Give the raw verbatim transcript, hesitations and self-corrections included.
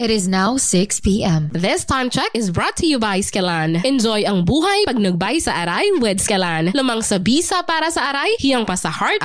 It is now six p.m. This time check is brought to you by Skelan. Enjoy ang buhay pag nagbay sa aray with Skelan. Lamang sa bisa para sa aray, hiyang pa sa heart